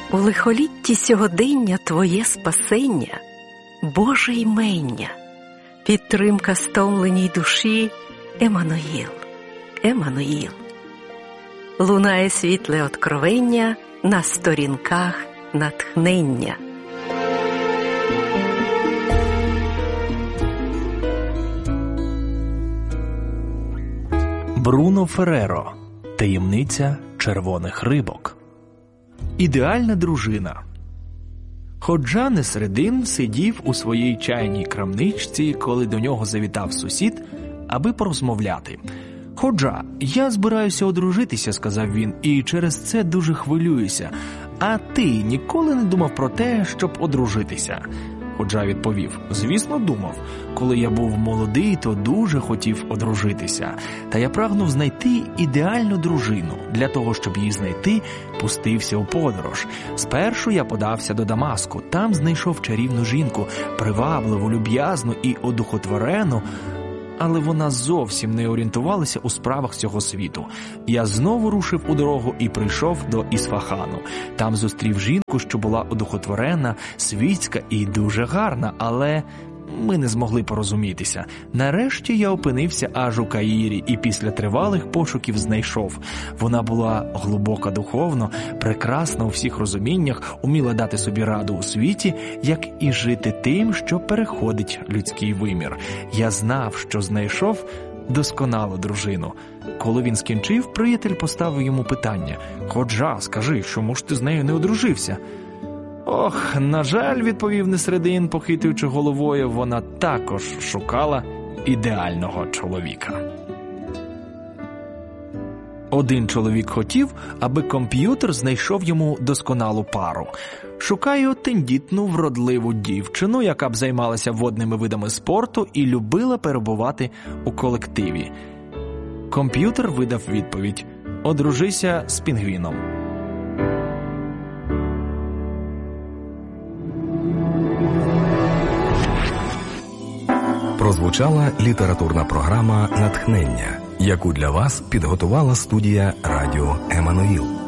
У лихолітті сьогодення твоє спасення, Боже ймення, підтримка стомленій душі, Еммануїл, Еммануїл. Лунає світле откровення на сторінках натхнення. Бруно Ферреро. Таємниця червоних рибок. Ідеальна дружина. Ходжа Несредин сидів у своїй чайній крамничці, коли до нього завітав сусід, аби порозмовляти. «Ходжа, я збираюся одружитися», – сказав він, – «і через це дуже хвилююся. А ти ніколи не думав про те, щоб одружитися?» Ходжа відповів: «Звісно, думав. Коли я був молодий, то дуже хотів одружитися. Та я прагнув знайти ідеальну дружину. Для того, щоб її знайти, пустився у подорож. Спершу я подався до Дамаску. Там знайшов чарівну жінку, привабливу, люб'язну і одухотворену, але вона зовсім не орієнтувалася у справах цього світу. Я знову рушив у дорогу і прийшов до Ісфахану. Там зустрів жінку, що була одухотворена, світська і дуже гарна, але ми не змогли порозумітися. Нарешті я опинився аж у Каїрі і після тривалих пошуків знайшов. Вона була глибока духовно, прекрасна у всіх розуміннях, уміла дати собі раду у світі, як і жити тим, що переходить людський вимір. Я знав, що знайшов досконалу дружину». Коли він скінчив, приятель поставив йому питання: «Ходжа, скажи, чому ж ти з нею не одружився?» «Ох, на жаль», – відповів Несредин, похитуючи головою, – «вона також шукала ідеального чоловіка». Один чоловік хотів, аби комп'ютер знайшов йому досконалу пару. «Шукаю тендітну, вродливу дівчину, яка б займалася водними видами спорту і любила перебувати у колективі». Комп'ютер видав відповідь: «Одружися з пінгвіном». Прозвучала літературна програма «Натхнення», яку для вас підготувала студія радіо «Еммануїл».